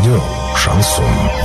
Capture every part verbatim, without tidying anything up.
Радио «Шансон».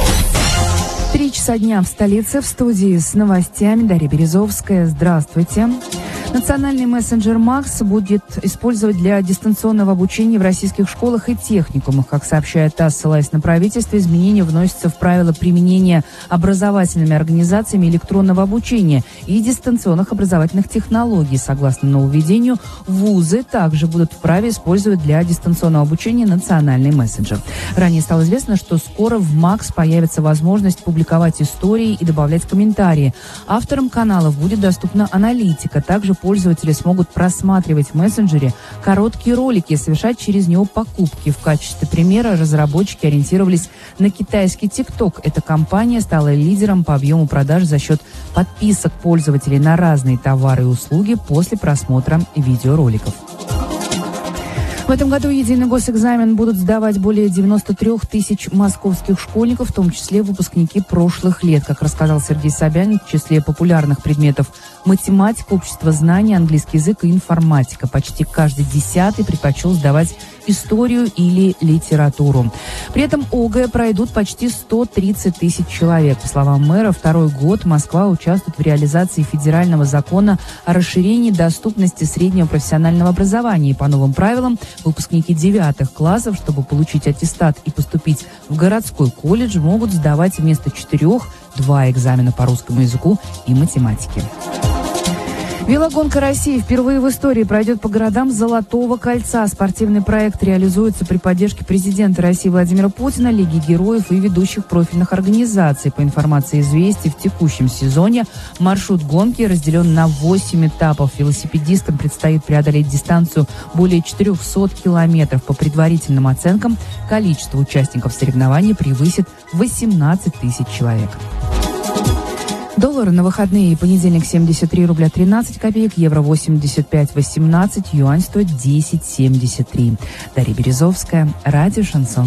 Три часа дня в столице. В студии с новостями Дарья Березовская. Здравствуйте. Национальный мессенджер Макс будет использовать для дистанционного обучения в российских школах и техникумах. Как сообщает ТАСС, ссылаясь на правительство, изменения вносятся в правила применения образовательными организациями электронного обучения и дистанционных образовательных технологий. Согласно нововведению, вузы также будут вправе использовать для дистанционного обучения национальный мессенджер. Ранее стало известно, что скоро в Макс появится возможность публиковать истории и добавлять комментарии. Авторам каналов будет доступна аналитика. Также пользователи смогут просматривать в мессенджере короткие ролики и совершать через него покупки. В качестве примера разработчики ориентировались на китайский TikTok. Эта компания стала лидером по объему продаж за счет подписок пользователей на разные товары и услуги после просмотра видеороликов. В этом году единый госэкзамен будут сдавать более девяносто три тысяч московских школьников, в том числе выпускники прошлых лет. Как рассказал Сергей Собянин, в числе популярных предметов математика, общество знаний, английский язык и информатика. Почти каждый десятый предпочел сдавать историю или литературу. При этом ОГЭ пройдут почти сто тридцать тысяч человек. По словам мэра, второй год Москва участвует в реализации федерального закона о расширении доступности среднего профессионального образования. И по новым правилам выпускники девятых классов, чтобы получить аттестат и поступить в городской колледж, могут сдавать вместо четырех два экзамена по русскому языку и математике. Велогонка России впервые в истории пройдет по городам Золотого кольца. Спортивный проект реализуется при поддержке президента России Владимира Путина, Лиги героев и ведущих профильных организаций. По информации «Известий», в текущем сезоне маршрут гонки разделен на восемь этапов. Велосипедистам предстоит преодолеть дистанцию более четырехсот километров. По предварительным оценкам, количество участников соревнований превысит восемнадцать тысяч человек. Доллар на выходные: понедельник семьдесят три рубля тринадцать копеек, евро восемьдесят пять восемнадцать, юань стоит десять семьдесят три. Дарья Березовская, радио «Шансон».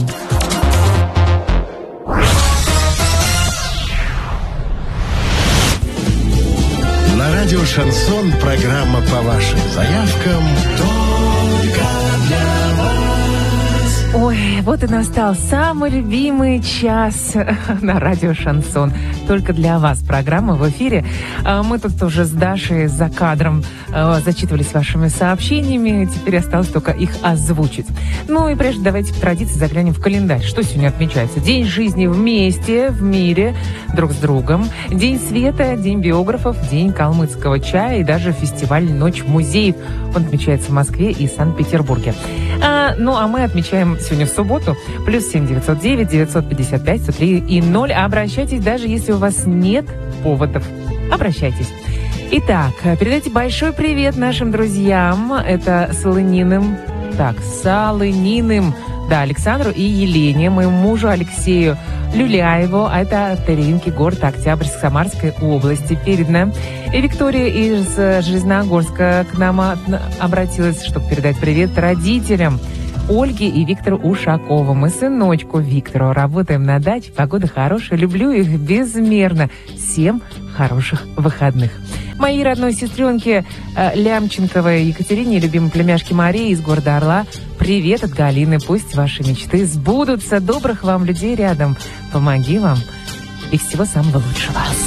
На радио «Шансон» программа по вашим заявкам «Только для вас». Ой, вот и настал самый любимый час на радио «Шансон». Только для вас программа в эфире. Мы тут уже с Дашей за кадром зачитывались вашими сообщениями. Теперь осталось только их озвучить. Ну и прежде давайте по традиции заглянем в календарь. Что сегодня отмечается? День жизни вместе, в мире, друг с другом. День света, день биографов, день калмыцкого чая и даже фестиваль «Ночь музеев». Он отмечается в Москве и Санкт-Петербурге. А, ну а мы отмечаем сегодня в субботу. Плюс семь девятьсот девять девятьсот пятьдесят пять сто три и ноль. Обращайтесь, даже если у вас нет поводов. Обращайтесь. Итак, передайте большой привет нашим друзьям. Это Солониным. Так, Солониным. Да, Александру и Елене, моему мужу Алексею Люляеву, а это Теринки, город Октябрьск, Самарской области. Передана. И Виктория из Железногорска к нам обратилась, чтобы передать привет родителям Ольге и Виктору Ушаковым и сыночку Виктору. Работаем на даче, погода хорошая, люблю их безмерно. Всем хороших выходных. Моей родной сестренке э, Лямченковой Екатерине и любимой племяшке Марии из города Орла привет от Галины. Пусть ваши мечты сбудутся. Добрых вам людей рядом. Помоги вам и всего самого лучшего.